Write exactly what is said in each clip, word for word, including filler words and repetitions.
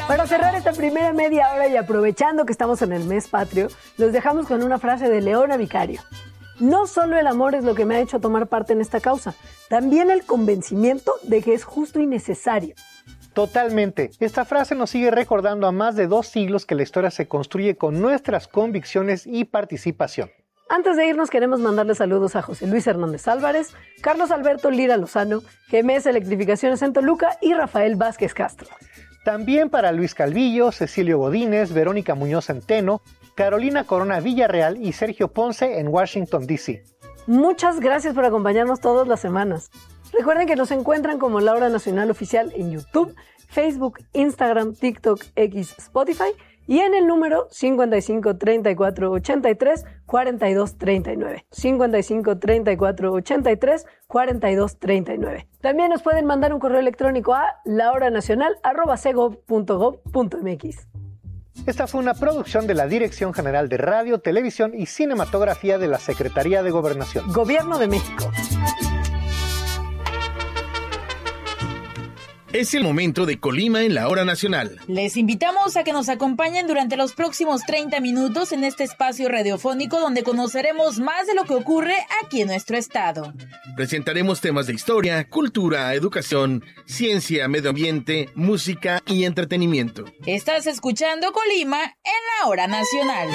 Para cerrar esta primera media hora y aprovechando que estamos en el mes patrio, los dejamos con una frase de Leona Vicario. No solo el amor es lo que me ha hecho tomar parte en esta causa, también el convencimiento de que es justo y necesario. Totalmente. Esta frase nos sigue recordando a más de dos siglos que la historia se construye con nuestras convicciones y participación. Antes de irnos queremos mandarle saludos a José Luis Hernández Álvarez, Carlos Alberto Lira Lozano, G M S Electrificaciones en Toluca y Rafael Vázquez Castro. También para Luis Calvillo, Cecilio Godínez, Verónica Muñoz Centeno, Carolina Corona Villarreal y Sergio Ponce en Washington, D C Muchas gracias por acompañarnos todas las semanas. Recuerden que nos encuentran como La Hora Nacional Oficial en YouTube, Facebook, Instagram, TikTok, X, Spotify y en el número cincuenta y cinco, treinta y cuatro, ochenta y tres, cuarenta y dos, treinta y nueve. cincuenta y cinco, treinta y cuatro, ochenta y tres, cuarenta y dos, treinta y nueve. También nos pueden mandar un correo electrónico a lahoranacional arroba cegov punto gov punto mx. Esta fue una producción de la Dirección General de Radio, Televisión y Cinematografía de la Secretaría de Gobernación. Gobierno de México. Es el momento de Colima en la Hora Nacional. Les invitamos a que nos acompañen durante los próximos treinta minutos en este espacio radiofónico donde conoceremos más de lo que ocurre aquí en nuestro estado. Presentaremos temas de historia, cultura, educación, ciencia, medio ambiente, música y entretenimiento. Estás escuchando Colima en la Hora Nacional.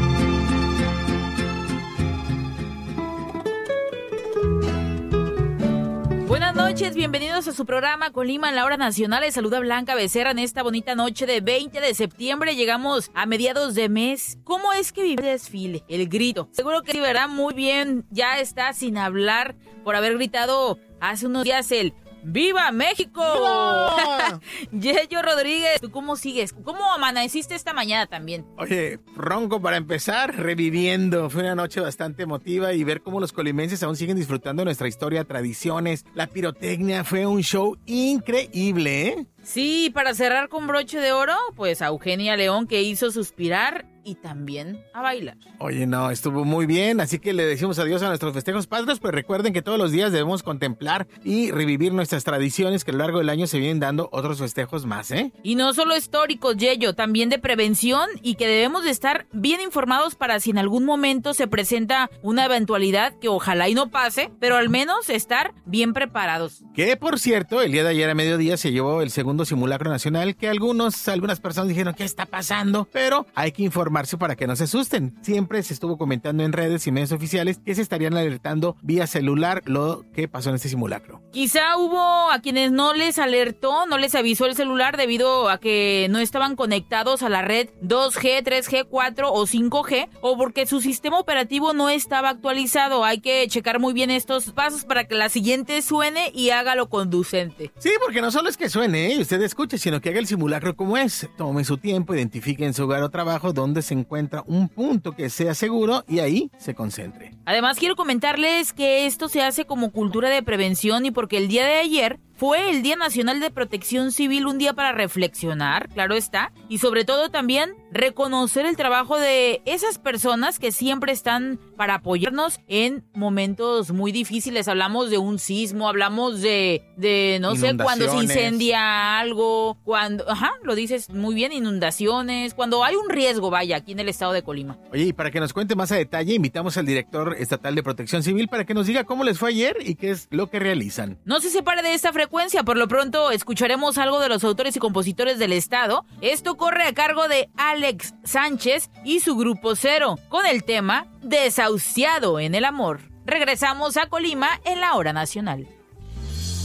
Buenas noches, bienvenidos a su programa Colima en la Hora Nacional. Les saluda Blanca Becerra en esta bonita noche de veinte de septiembre. Llegamos a mediados de mes. ¿Cómo es que vive el desfile? El grito. Seguro que verá muy bien. Ya está sin hablar por haber gritado hace unos días el ¡Viva México! ¡Viva! Yeyo Rodríguez, ¿tú cómo sigues? ¿Cómo amaneciste esta mañana también? Oye, ronco para empezar, reviviendo. Fue una noche bastante emotiva y ver cómo los colimenses aún siguen disfrutando de nuestra historia, tradiciones. La pirotecnia fue un show increíble, ¿eh? Sí, para cerrar con broche de oro, pues a Eugenia León que hizo suspirar y también a bailar. Oye, no, estuvo muy bien, así que le decimos adiós a nuestros festejos patrios, pues recuerden que todos los días debemos contemplar y revivir nuestras tradiciones, que a lo largo del año se vienen dando otros festejos más, ¿eh? Y no solo históricos, Yeyo, también de prevención y que debemos de estar bien informados para si en algún momento se presenta una eventualidad que ojalá y no pase, pero al menos estar bien preparados. Que, por cierto, el día de ayer a mediodía se llevó el segundo simulacro nacional, que algunos, algunas personas dijeron, ¿qué está pasando? Pero hay que informar para que no se asusten. Siempre se estuvo comentando en redes y medios oficiales que se estarían alertando vía celular lo que pasó en este simulacro. Quizá hubo a quienes no les alertó, no les avisó el celular debido a que no estaban conectados a la red dos G, tres G, cuatro o cinco G o porque su sistema operativo no estaba actualizado. Hay que checar muy bien estos pasos para que la siguiente suene y haga lo conducente. Sí, porque no solo es que suene, ¿eh? y usted escuche, sino que haga el simulacro como es. Tome su tiempo, identifique en su hogar o trabajo donde se encuentra un punto que sea seguro y ahí se concentre. Además, quiero comentarles que esto se hace como cultura de prevención y porque el día de ayer fue el Día Nacional de Protección Civil, un día para reflexionar, claro está, y sobre todo también reconocer el trabajo de esas personas que siempre están para apoyarnos en momentos muy difíciles. Hablamos de un sismo, hablamos de, de no sé, cuando se incendia algo, cuando, ajá, lo dices muy bien, inundaciones, cuando hay un riesgo, vaya, aquí en el estado de Colima. Oye, y para que nos cuente más a detalle, invitamos al director estatal de Protección Civil para que nos diga cómo les fue ayer y qué es lo que realizan. No se separe de esta frecuencia. Por lo pronto escucharemos algo de los autores y compositores del estado. Esto corre a cargo de Alex Sánchez y su grupo Cero con el tema Desahuciado en el amor. Regresamos a Colima en la Hora Nacional.